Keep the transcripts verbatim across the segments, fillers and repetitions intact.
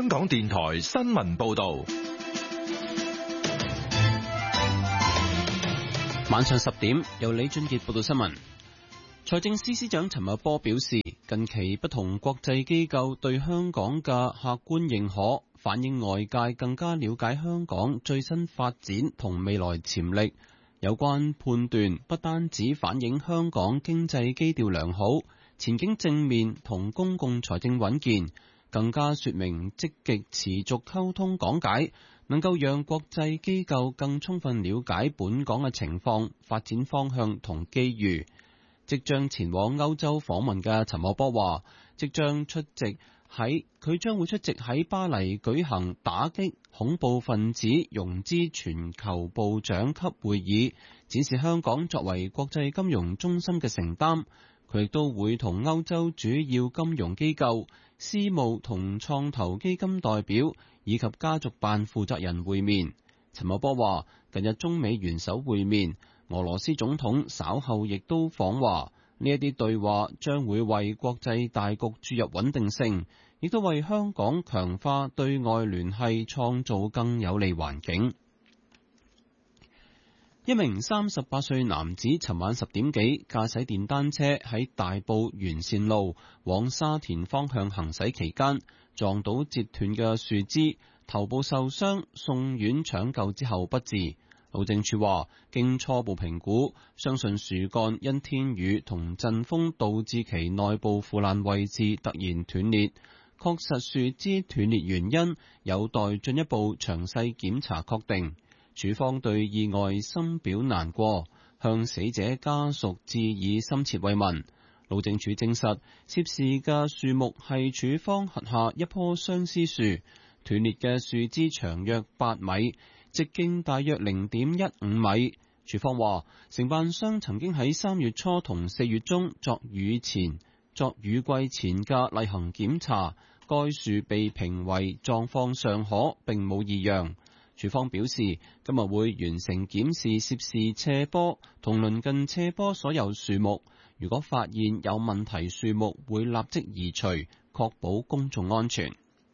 香港電台新聞報道。 晚上十點，由李俊傑報道新聞。財政司司長陳茂波表示，近期不同國際機構對香港嘅客觀認可，反映外界更加了解香港最新發展同未來潛力。有關判斷不單止反映香港經濟基調良好、前景正面同公共財政穩健，更加說明積極持續溝通講解，能夠讓國際機構更充分了解本港嘅情況、發展方向同機遇。即將前往歐洲訪問嘅陳茂波話，即將出席喺佢將會出席喺巴黎舉行打擊恐怖分子融資全球部長級會議，展示香港作為國際金融中心嘅承擔。佢亦都會同歐洲主要金融機構、私募同創投基金代表以及家族辦負責人會面。陳茂波話，近日中美元首會面，俄羅斯總統稍後亦都訪華，呢一啲對話將會為國際大局注入穩定性，亦都為香港強化對外聯繫創造更有利環境。一名三十八歲男子尋晚十點幾駕駛電單車喺大埔完善路往沙田方向行駛期間，撞到截斷嘅樹枝，頭部受傷，送院搶救之後不治。路政署話，經初步評估，相信樹幹因天雨同陣風導致其內部腐爛位置突然斷裂，確實樹枝斷裂原因有待進一步詳細檢查確定。署方對意外深表難過，向死者家屬致以深切慰問。路政署證實，涉事嘅樹木係署方轄下一棵相思樹，斷裂嘅樹枝長約八米，直徑大約零點一五米。署方話，承辦商曾經喺三月初同四月中作雨前作雨季前嘅例行檢查，該樹被評為狀況尚可，並冇異樣。署方表示，今日會完成檢視涉事斜坡同鄰近斜坡所有樹木，如果發現有問題樹木，會立即移除，確保公眾安全。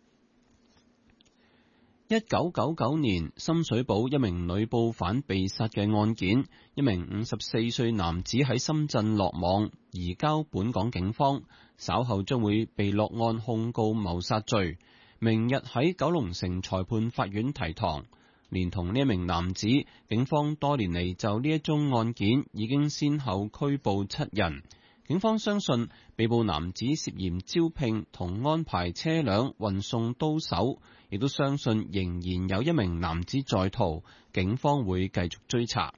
一九九九年深水埗一名女報販被殺嘅案件，一名五十四歲男子喺深圳落網，移交本港警方，稍後將會被落案控告謀殺罪。明日喺九龍城裁判法院提堂，連同呢一名男子，警方多年嚟就呢一宗案件已經先後拘捕七人。警方相信被捕男子涉嫌招聘同安排車輛運送刀手，亦都相信仍然有一名男子在逃，警方會繼續追查。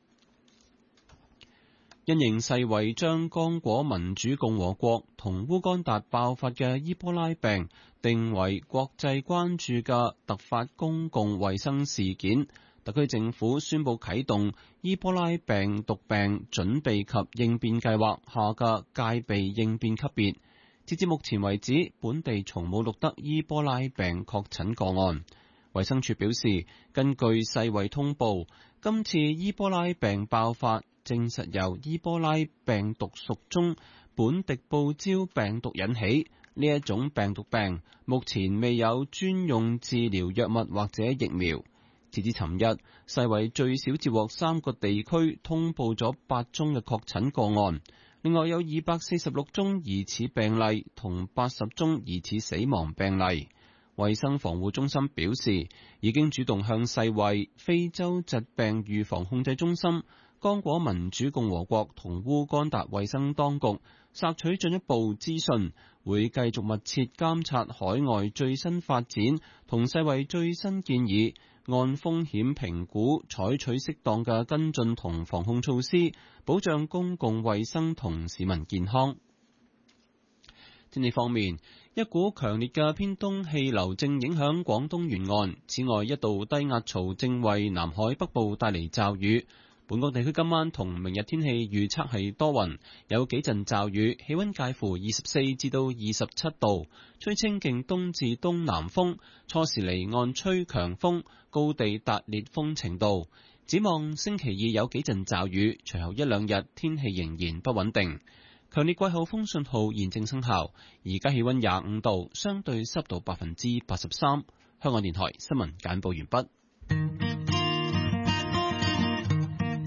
因應世衛將剛果民主共和國同烏干達爆發嘅伊波拉病定為國際關注嘅突發公共衛生事件，特區政府宣布啟動伊波拉病毒病準備及應變計劃下嘅戒備應變級別。截至目前為止，本地從冇錄得伊波拉病確診個案。衛生署表示，根據世衛通報，今次伊波拉病爆發證實由伊波拉病毒屬中本迪布焦病毒引起。呢一種病毒病目前未有專用治療藥物或者疫苗。截至尋日，世衛最少接獲三個地區通報咗八宗嘅確診個案，另外有二百四十六宗疑似病例同八十宗疑似死亡病例。衛生防護中心表示，已經主動向世衛、非洲疾病預防控制中心、剛果民主共和國同烏干達衛生當局索取進一步資訊，會繼續密切監察海外最新發展同世衛最新建議，按風險評估採取適當嘅跟進同防控措施，保障公共衛生同市民健康。天氣方面，一股強烈嘅偏東氣流正影響廣東沿岸，此外一道低壓槽正為南海北部帶嚟驟雨。本港地區今晚同明日天氣預測係多雲，有幾陣驟雨，氣溫介乎二十四至到二十七度，吹清勁東至東南風，初時離岸吹強風，高地達烈風程度。展望星期二有幾陣驟雨，隨後一兩日天氣仍然不穩定。強烈季候風信號現正生效，而家氣溫廿五度，相對濕度百分之八十三。 香港電台新聞簡報完畢。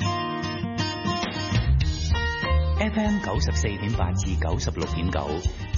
F M 九十四點八至九十六點九。